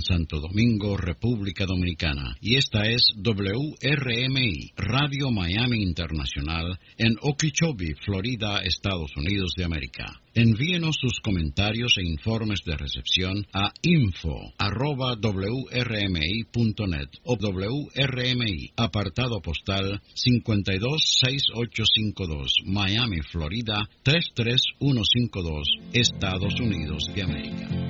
Santo Domingo, República Dominicana. Y esta es WRMI, Radio Miami Internacional, en Okeechobee, Florida, Estados Unidos de América. Envíenos sus comentarios e informes de recepción a info@wrmi.net o WRMI, apartado postal 526852, Miami, Florida 33152, Estados Unidos de América.